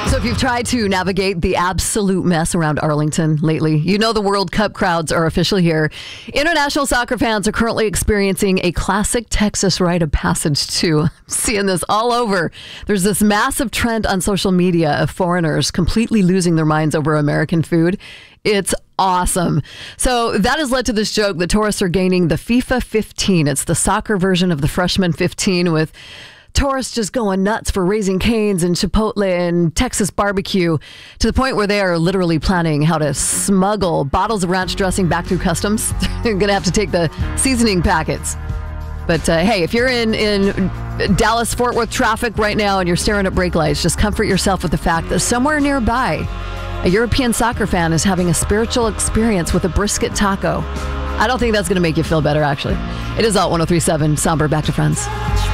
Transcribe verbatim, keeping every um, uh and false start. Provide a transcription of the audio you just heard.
So if you've tried to navigate the absolute mess around Arlington lately, you know the World Cup crowds are officially here. International soccer fans are currently experiencing a classic Texas rite of passage too. I'm seeing this all over. There's this massive trend on social media of foreigners completely losing their minds over American food. It's awesome. So that has led to this joke that tourists are gaining the FIFA fifteen. It's the soccer version of the freshman fifteen, with tourists just going nuts for Raising Cane's and Chipotle and Texas barbecue, to the point where they are literally planning how to smuggle bottles of ranch dressing back through customs. They're going to have to take the seasoning packets. But uh, hey, if you're in, in Dallas-Fort Worth traffic right now and you're staring at brake lights, just comfort yourself with the fact that somewhere nearby, a European soccer fan is having a spiritual experience with a brisket taco. I don't think that's going to make you feel better, actually. It is Alt one oh three point seven. Somber, back to Friends.